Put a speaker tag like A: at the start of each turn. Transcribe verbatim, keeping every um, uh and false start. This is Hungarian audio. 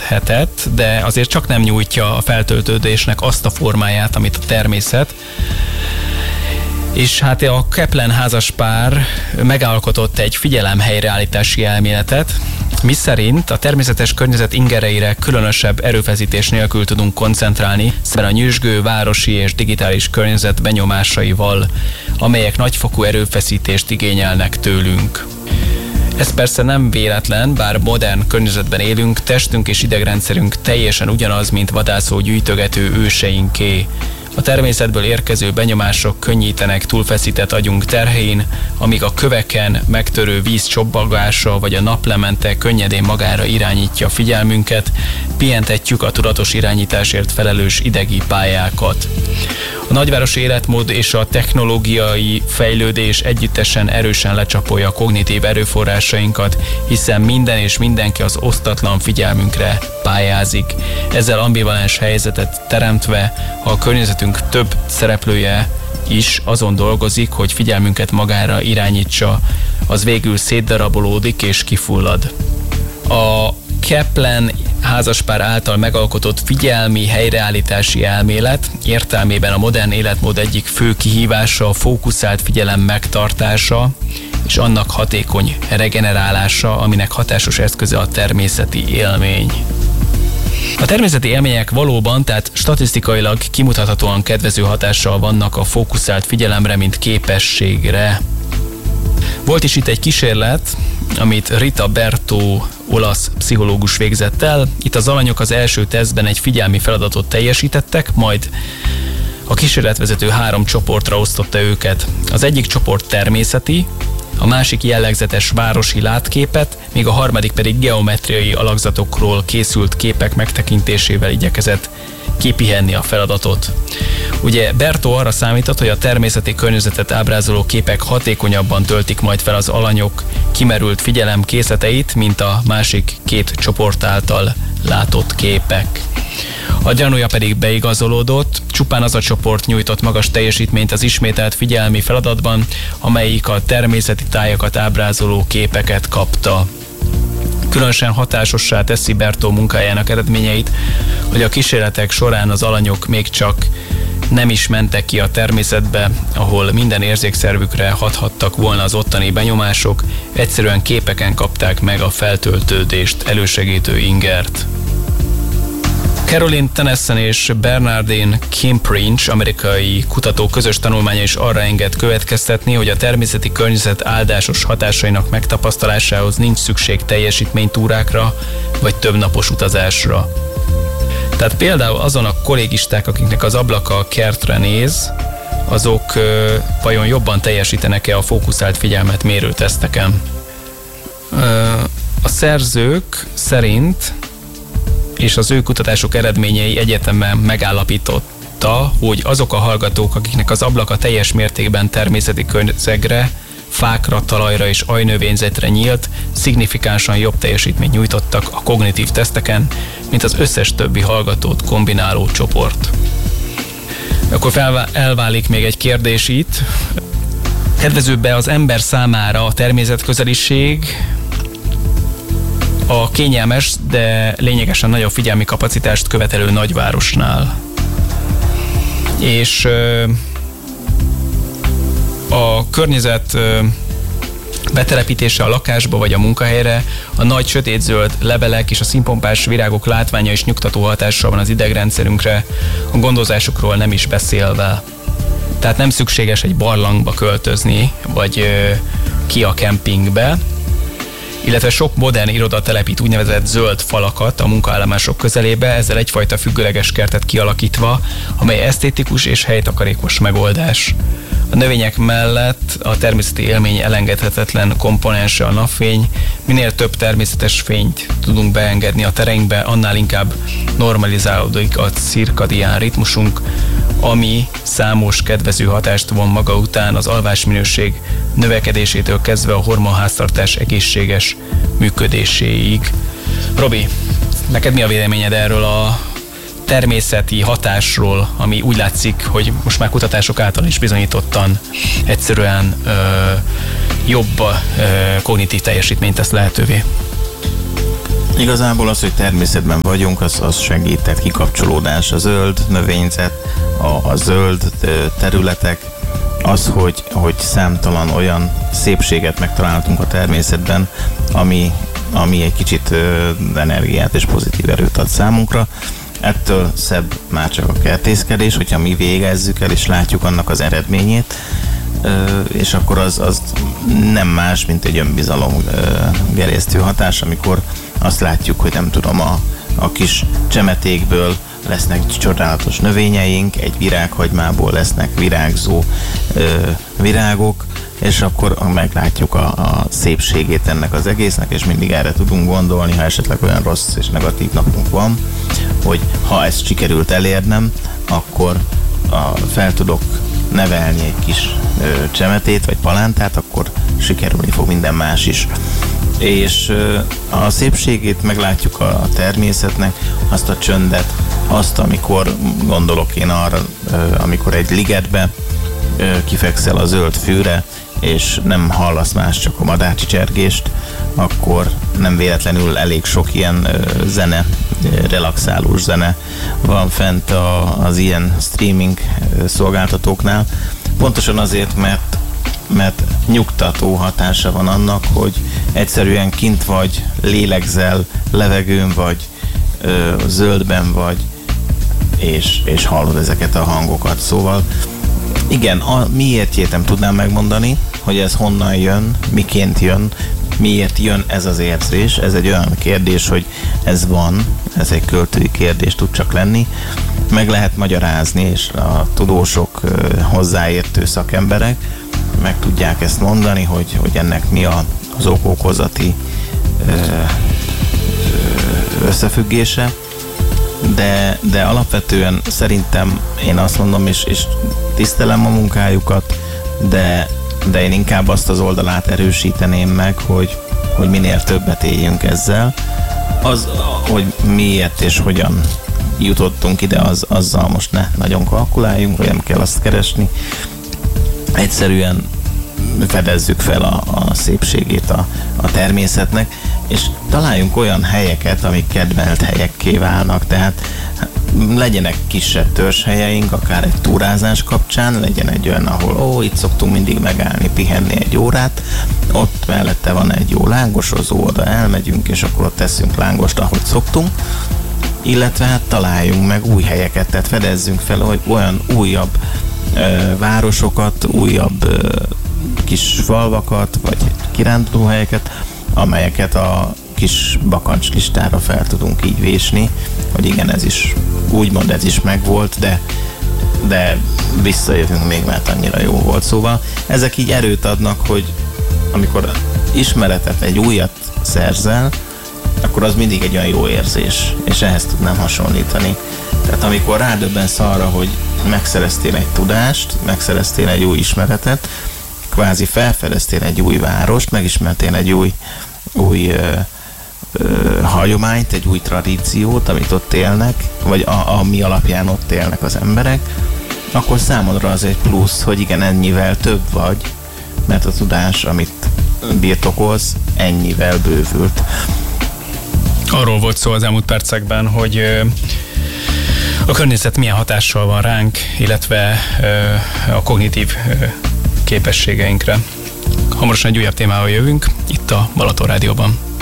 A: segíthetett, de azért csak nem nyújtja a feltöltődésnek azt a formáját, amit a természet. És hát a Kaplan házaspár megalkotott egy figyelemhelyreállítási elméletet, miszerint a természetes környezet ingereire különösebb erőfeszítés nélkül tudunk koncentrálni szemben a nyüzsgő városi és digitális környezet benyomásaival, amelyek nagyfokú erőfeszítést igényelnek tőlünk. Ez persze nem véletlen, bár modern környezetben élünk, testünk és idegrendszerünk teljesen ugyanaz, mint vadászó gyűjtögető őseinké. A természetből érkező benyomások könnyítenek túlfeszített agyunk terhein, amíg a köveken megtörő víz csobbagása vagy a naplemente könnyedén magára irányítja a figyelmünket, pihentetjük a tudatos irányításért felelős idegi pályákat. A nagyvárosi életmód és a technológiai fejlődés együttesen erősen lecsapolja a kognitív erőforrásainkat, hiszen minden és mindenki az osztatlan figyelmünkre pályázik. Ezzel ambivalens helyzetet teremtve, ha a környezetünk több szereplője is azon dolgozik, hogy figyelmünket magára irányítsa, az végül szétdarabolódik és kifullad. A Kaplan házaspár által megalkotott figyelmi helyreállítási elmélet értelmében a modern életmód egyik fő kihívása a fókuszált figyelem megtartása és annak hatékony regenerálása, aminek hatásos eszköze a természeti élmény. A természeti élmények valóban, tehát statisztikailag kimutathatóan kedvező hatással vannak a fókuszált figyelemre, mint képességre. Volt is itt egy kísérlet, amit Rita Bertò olasz pszichológus végzett el. Itt az alanyok az első tesztben egy figyelmi feladatot teljesítettek, majd a kísérletvezető három csoportra osztotta őket. Az egyik csoport természeti, a másik jellegzetes városi látképet, míg a harmadik pedig geometriai alakzatokról készült képek megtekintésével igyekezett kipihenni a feladatot. Ugye Bertò arra számított, hogy a természeti környezetet ábrázoló képek hatékonyabban töltik majd fel az alanyok kimerült figyelem készleteit, mint a másik két csoport által látott képek. A gyanúja pedig beigazolódott, csupán az a csoport nyújtott magas teljesítményt az ismételt figyelmi feladatban, amelyik a természeti tájakat ábrázoló képeket kapta. Különösen hatásossá teszi Bertò munkájának eredményeit, hogy a kísérletek során az alanyok még csak nem is mentek ki a természetbe, ahol minden érzékszervükre hathattak volna az ottani benyomások, egyszerűen képeken kapták meg a feltöltődést elősegítő ingert. Caroline Tennyson és Bernardine Kimprinch amerikai kutató közös tanulmánya is arra enged következtetni, hogy a természeti környezet áldásos hatásainak megtapasztalásához nincs szükség teljesítménytúrákra vagy többnapos utazásra. Tehát például azon a kollégisták, akiknek az ablaka a kertre néz, azok ö, vajon jobban teljesítenek-e a fókuszált figyelmet mérő teszteken? Ö, a szerzők szerint és az ő kutatások eredményei egyetemen megállapította, hogy azok a hallgatók, akiknek az ablaka teljes mértékben természeti közegre, fákra, talajra és ajnövényzetre nyílt, szignifikánsan jobb teljesítményt nyújtottak a kognitív teszteken, mint az összes többi hallgatót kombináló csoport. Akkor felvá- elválik még egy kérdés itt. Kedvezőbb-e az ember számára a természetközeliség, a kényelmes, de lényegesen nagyobb figyelmi kapacitást követelő nagyvárosnál? És a környezet betelepítése a lakásba vagy a munkahelyre, a nagy sötétzöld levelek és a színpompás virágok látványa is nyugtató hatással van az idegrendszerünkre, a gondozásukról nem is beszélve. Tehát nem szükséges egy barlangba költözni, vagy ö, ki a kempingbe, illetve sok modern iroda telepít úgynevezett zöld falakat a munkaállomások közelébe, ezzel egyfajta függőleges kertet kialakítva, amely esztétikus és helytakarékos megoldás. A növények mellett a természeti élmény elengedhetetlen komponense a napfény. Minél több természetes fényt tudunk beengedni a tereinkbe, annál inkább normalizálódik a cirkadián ritmusunk, ami számos kedvező hatást von maga után az alvásminőség növekedésétől kezdve a hormonháztartás egészséges működéséig. Robi, neked mi a véleményed erről a természeti hatásról, ami úgy látszik, hogy most már kutatások által is bizonyítottan egyszerűen ö, jobb ö, kognitív teljesítményt tesz lehetővé?
B: Igazából az, hogy természetben vagyunk, az, az segített kikapcsolódás, a zöld növényzet, a, a zöld területek, az, hogy, hogy számtalan olyan szépséget megtaláltunk a természetben, ami, ami egy kicsit ö, energiát és pozitív erőt ad számunkra. Ettől szebb már csak a kertészkedés, hogyha mi végezzük el és látjuk annak az eredményét, ö, és akkor az, az nem más, mint egy önbizalom ö, gerjesztő hatás, amikor azt látjuk, hogy nem tudom, a, a kis csemetékből lesznek csodálatos növényeink, egy virághagymából lesznek virágzó ö, virágok, és akkor meglátjuk a, a szépségét ennek az egésznek, és mindig erre tudunk gondolni, ha esetleg olyan rossz és negatív napunk van, hogy ha ezt sikerült elérnem, akkor a, fel tudok nevelni egy kis ö, csemetét vagy palántát, akkor sikerülni fog minden más is. És ö, a szépségét meglátjuk a, a természetnek, azt a csöndet, azt, amikor gondolok én arra, ö, amikor egy ligetbe ö, kifekszel a zöld fűre, és nem hallasz más, csak a madárcsicsergést, akkor nem véletlenül elég sok ilyen ö, zene, ö, relaxálós zene van fent a, az ilyen streaming szolgáltatóknál. Pontosan azért, mert, mert nyugtató hatása van annak, hogy egyszerűen kint vagy, lélegzel, levegőn vagy, ö, zöldben vagy, és, és hallod ezeket a hangokat. Szóval igen, a miértjét nem tudnám megmondani, hogy ez honnan jön, miként jön, miért jön ez az érzés. Ez egy olyan kérdés, hogy ez van, ez egy költői kérdés tud csak lenni. Meg lehet magyarázni, és a tudósok, hozzáértő szakemberek meg tudják ezt mondani, hogy, hogy ennek mi a, az okokozati összefüggése. De, de alapvetően szerintem én azt mondom, és, és tisztelem a munkájukat, de, de én inkább azt az oldalát erősíteném meg, hogy, hogy minél többet éljünk ezzel. Az, hogy miért és hogyan jutottunk ide, az, azzal most ne nagyon kalkuláljunk, vagy nem kell azt keresni. Egyszerűen fedezzük fel a, a szépségét a, a természetnek, és találjunk olyan helyeket, amik kedvelt helyekké válnak, tehát legyenek kisebb törzshelyeink, akár egy túrázás kapcsán, legyen egy olyan, ahol ó, itt szoktunk mindig megállni, pihenni egy órát, ott mellette van egy jó lángosozó, oda elmegyünk, és akkor ott teszünk lángost, ahogy szoktunk, illetve hát találjunk meg új helyeket, tehát fedezzünk fel, hogy olyan újabb ö, városokat, újabb ö, kis falvakat, vagy kirándulóhelyeket, amelyeket a kis bakancslistára fel tudunk így vésni, hogy igen, ez is, úgymond ez is megvolt, de, de visszajövünk még, mert annyira jó volt. Szóval ezek így erőt adnak, hogy amikor ismeretet, egy újat szerzel, akkor az mindig egy olyan jó érzés, és ehhez tudnám hasonlítani. Tehát amikor rádöbbensz arra, hogy megszereztél egy tudást, megszereztél egy új ismeretet, kvázi felfedeztél egy új várost, megismertél egy új, új ö, ö, hagyományt, egy új tradíciót, amit ott élnek, vagy a, ami alapján ott élnek az emberek, akkor számodra az egy plusz, hogy igen, ennyivel több vagy, mert a tudás, amit birtokolsz, ennyivel bővült.
A: Arról volt szó az elmúlt percekben, hogy a környezet milyen hatással van ránk, illetve a kognitív képességeinkre. Hamarosan egy újabb témával jövünk, itt a Balaton Rádióban.